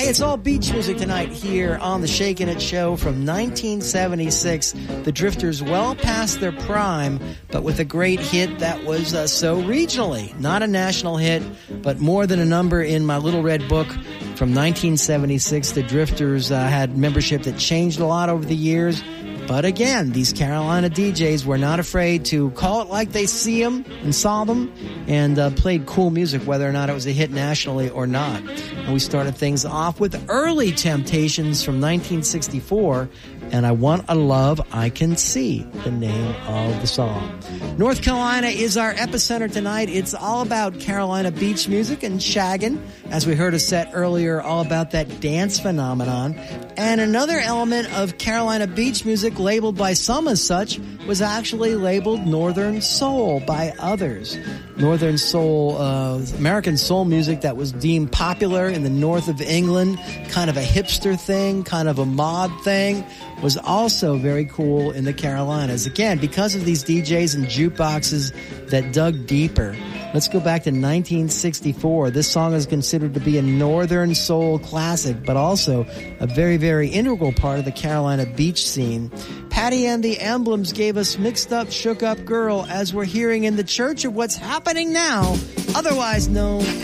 It's all beach music tonight here on the Shakin' It Show from 1976. The Drifters well past their prime, but with a great hit that was so regionally. Not a national hit, but more than a number in my little red book from 1976. The Drifters had membership that changed a lot over the years. But again, these Carolina DJs were not afraid to call it like they see them and saw them, and played cool music, whether or not it was a hit nationally or not. And we started things off with Early Temptations from 1964, and I Want a Love I Can See, the name of the song. North Carolina is our epicenter tonight. It's all about Carolina beach music and shaggin', as we heard a set earlier, all about that dance phenomenon. And another element of Carolina beach music, labeled by some as such, was actually labeled Northern Soul by others. Northern Soul, American soul music that was deemed popular in the north of England, kind of a hipster thing, kind of a mod thing, was also very cool in the Carolinas. Again, because of these DJs and jukeboxes that dug deeper. Let's go back to 1964. This song is considered to be a Northern Soul classic, but also a very, very integral part of the Carolina beach scene. Patty and the Emblems gave us Mixed Up, Shook Up Girl, as we're hearing in the Church of What's Happening Now, otherwise known